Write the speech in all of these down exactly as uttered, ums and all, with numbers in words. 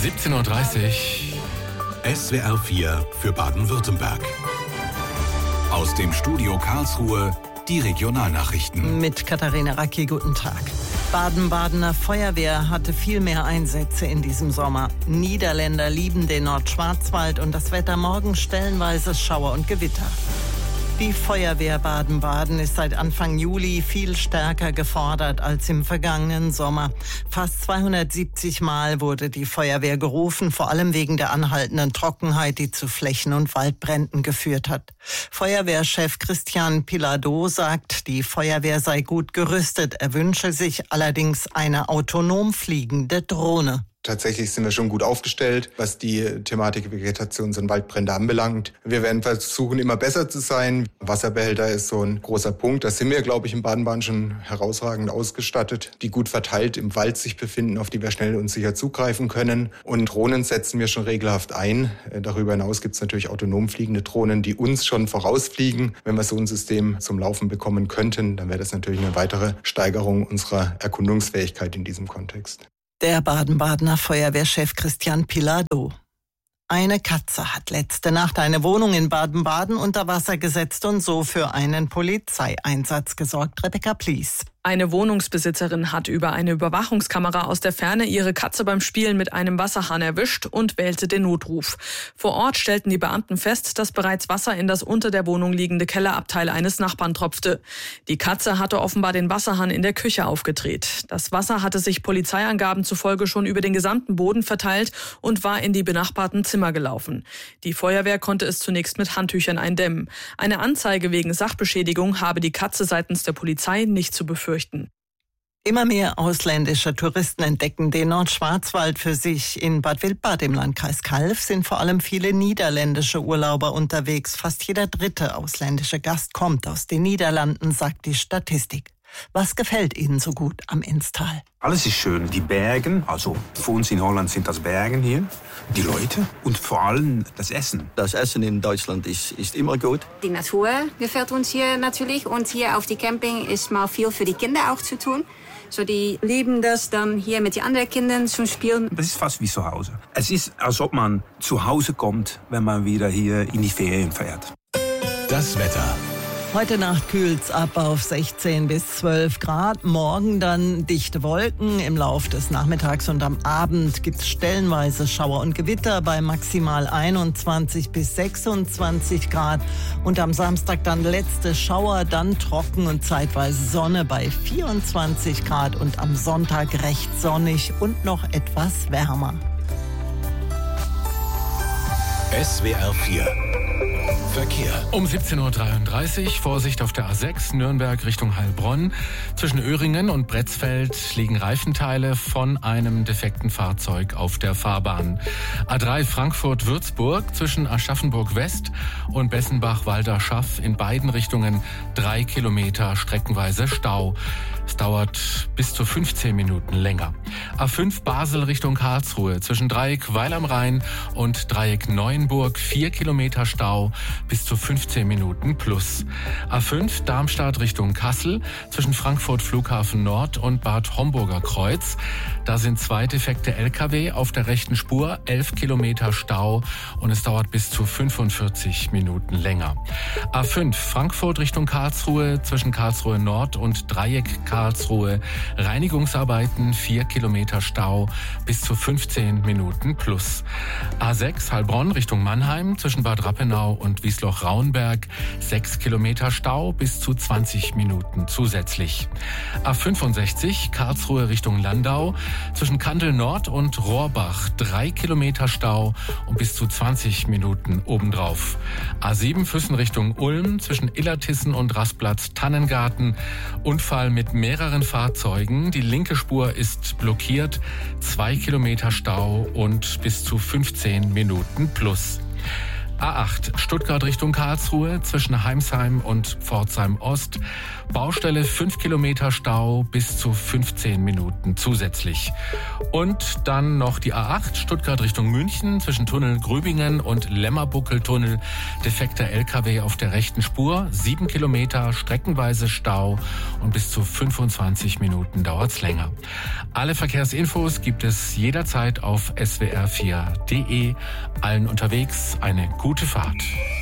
siebzehn Uhr dreißig. S W R vier für Baden-Württemberg. Aus dem Studio Karlsruhe die Regionalnachrichten. Mit Katharina Racki, guten Tag. Baden-Badener Feuerwehr hatte viel mehr Einsätze in diesem Sommer. Niederländer lieben den Nordschwarzwald und das Wetter morgen stellenweise Schauer und Gewitter. Die Feuerwehr Baden-Baden ist seit Anfang Juli viel stärker gefordert als im vergangenen Sommer. Fast zweihundertsiebzig Mal wurde die Feuerwehr gerufen, vor allem wegen der anhaltenden Trockenheit, die zu Flächen- und Waldbränden geführt hat. Feuerwehrchef Christian Piladeau sagt, die Feuerwehr sei gut gerüstet. Er wünsche sich allerdings eine autonom fliegende Drohne. Tatsächlich sind wir schon gut aufgestellt, was die Thematik Vegetations- und Waldbrände anbelangt. Wir werden versuchen, immer besser zu sein. Wasserbehälter ist so ein großer Punkt. Da sind wir, glaube ich, im Baden-Baden schon herausragend ausgestattet, die gut verteilt im Wald sich befinden, auf die wir schnell und sicher zugreifen können. Und Drohnen setzen wir schon regelhaft ein. Darüber hinaus gibt es natürlich autonom fliegende Drohnen, die uns schon vorausfliegen. Wenn wir so ein System zum Laufen bekommen könnten, dann wäre das natürlich eine weitere Steigerung unserer Erkundungsfähigkeit in diesem Kontext. Der Baden-Badener Feuerwehrchef Christian Piladeau. Eine Katze hat letzte Nacht eine Wohnung in Baden-Baden unter Wasser gesetzt und so für einen Polizeieinsatz gesorgt. Rebecca Plies. Eine Wohnungsbesitzerin hat über eine Überwachungskamera aus der Ferne ihre Katze beim Spielen mit einem Wasserhahn erwischt und wählte den Notruf. Vor Ort stellten die Beamten fest, dass bereits Wasser in das unter der Wohnung liegende Kellerabteil eines Nachbarn tropfte. Die Katze hatte offenbar den Wasserhahn in der Küche aufgedreht. Das Wasser hatte sich Polizeiangaben zufolge schon über den gesamten Boden verteilt und war in die benachbarten Zimmer gelaufen. Die Feuerwehr konnte es zunächst mit Handtüchern eindämmen. Eine Anzeige wegen Sachbeschädigung habe die Katze seitens der Polizei nicht zu befürchten. Immer mehr ausländische Touristen entdecken den Nordschwarzwald für sich. In Bad Wildbad im Landkreis Calw sind vor allem viele niederländische Urlauber unterwegs. Fast jeder dritte ausländische Gast kommt aus den Niederlanden, sagt die Statistik. Was gefällt Ihnen so gut am Enstal? Alles ist schön. Die Bergen, also für uns in Holland sind das Bergen hier. Die Leute und vor allem das Essen. Das Essen in Deutschland ist, ist immer gut. Die Natur gefällt uns hier natürlich. Und hier auf die Camping ist mal viel für die Kinder auch zu tun. So, die lieben das dann hier mit den anderen Kindern zu spielen. Das ist fast wie zu Hause. Es ist, als ob man zu Hause kommt, wenn man wieder hier in die Ferien fährt. Das Wetter. Heute Nacht kühlt's ab auf sechzehn bis zwölf Grad. Morgen dann dichte Wolken. Im Lauf des Nachmittags und am Abend gibt's stellenweise Schauer und Gewitter bei maximal einundzwanzig bis sechsundzwanzig Grad. Und am Samstag dann letzte Schauer, dann trocken und zeitweise Sonne bei vierundzwanzig Grad. Und am Sonntag recht sonnig und noch etwas wärmer. S W R vier. Verkehr. Um siebzehn Uhr dreiunddreißig, Vorsicht auf der A sechs, Nürnberg Richtung Heilbronn. Zwischen Öhringen und Bretzfeld liegen Reifenteile von einem defekten Fahrzeug auf der Fahrbahn. A drei Frankfurt-Würzburg zwischen Aschaffenburg West und Bessenbach-Walderschaff in beiden Richtungen drei Kilometer streckenweise Stau. Es dauert bis zu fünfzehn Minuten länger. A fünf Basel Richtung Karlsruhe zwischen Dreieck Weil am Rhein und Dreieck Neuenburg vier Kilometer Stau bis zu fünfzehn Minuten plus. A fünf Darmstadt Richtung Kassel zwischen Frankfurt Flughafen Nord und Bad Homburger Kreuz. Da sind zwei defekte L K W auf der rechten Spur, elf Kilometer Stau und es dauert bis zu fünfundvierzig Minuten länger. A fünf Frankfurt Richtung Karlsruhe zwischen Karlsruhe Nord und Dreieck Karlsruhe. Reinigungsarbeiten, vier Kilometer Stau bis zu fünfzehn Minuten plus. A sechs Heilbronn Richtung Mannheim zwischen Bad Rappenau und Wiesloch-Raunberg, sechs Kilometer Stau bis zu zwanzig Minuten zusätzlich. A fünfundsechzig Karlsruhe Richtung Landau zwischen Kandel Nord und Rohrbach, drei Kilometer Stau und bis zu zwanzig Minuten obendrauf. A sieben Füssen Richtung Ulm zwischen Illertissen und Rastplatz Tannengarten, Unfall mit mehreren Fahrzeugen. Die linke Spur ist blockiert, zwei Kilometer Stau und bis zu fünfzehn Minuten plus. A acht Stuttgart Richtung Karlsruhe zwischen Heimsheim und Pforzheim Ost. Baustelle fünf Kilometer Stau bis zu fünfzehn Minuten zusätzlich. Und dann noch die A acht Stuttgart Richtung München zwischen Tunnel Grübingen und Lämmerbuckeltunnel. Defekter L K W auf der rechten Spur. sieben Kilometer streckenweise Stau und bis zu fünfundzwanzig Minuten dauert's länger. Alle Verkehrsinfos gibt es jederzeit auf s w r vier punkt d e. Allen unterwegs eine gute Fahrt.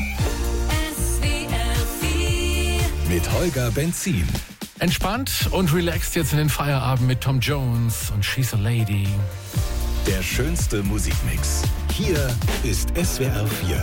Mit Holger Benzin. Entspannt und relaxed jetzt in den Feierabend mit Tom Jones und She's a Lady. Der schönste Musikmix. Hier ist S W R vier.